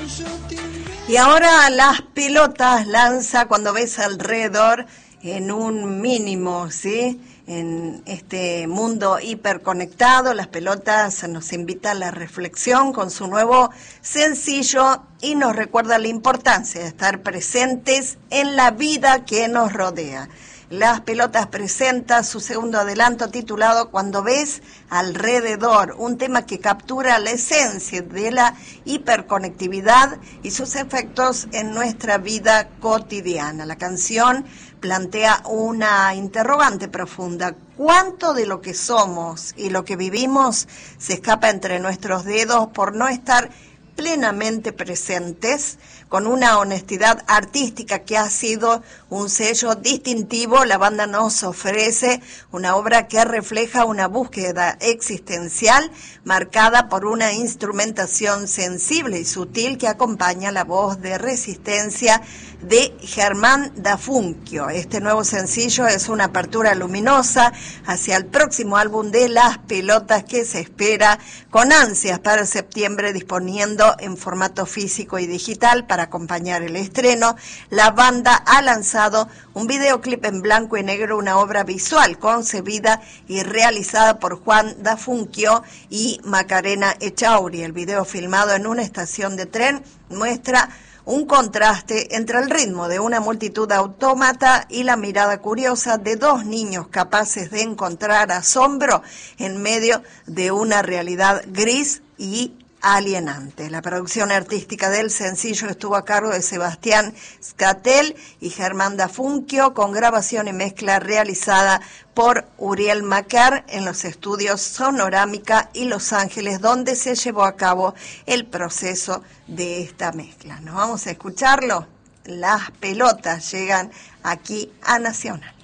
Y ahora Las Pelotas lanza Cuando ves alrededor en un mínimo, ¿sí? En este mundo hiperconectado, Las Pelotas nos invita a la reflexión con su nuevo sencillo y nos recuerda la importancia de estar presentes en la vida que nos rodea. Las Pelotas presenta su segundo adelanto titulado Cuando ves alrededor, un tema que captura la esencia de la hiperconectividad y sus efectos en nuestra vida cotidiana. La canción plantea una interrogante profunda. ¿Cuánto de lo que somos y lo que vivimos se escapa entre nuestros dedos por no estar plenamente presentes? Con una honestidad artística que ha sido un sello distintivo, la banda nos ofrece una obra que refleja una búsqueda existencial marcada por una instrumentación sensible y sutil que acompaña la voz de resistencia de Germán Dafunquio. Este nuevo sencillo es una apertura luminosa hacia el próximo álbum de Las Pelotas que se espera con ansias para septiembre, disponiendo en formato físico y digital para acompañar el estreno. La banda ha lanzado un videoclip en blanco y negro, una obra visual concebida y realizada por Juan Dafunquio y Macarena Echauri. El video, filmado en una estación de tren, muestra un contraste entre el ritmo de una multitud autómata y la mirada curiosa de dos niños capaces de encontrar asombro en medio de una realidad gris y alienante. La producción artística del sencillo estuvo a cargo de Sebastián Scatel y Germán Dafunquio, con grabación y mezcla realizada por Uriel Macar en los estudios Sonorámica y Los Ángeles, donde se llevó a cabo el proceso de esta mezcla. ¿Nos vamos a escucharlo? Las Pelotas llegan aquí a Nacional.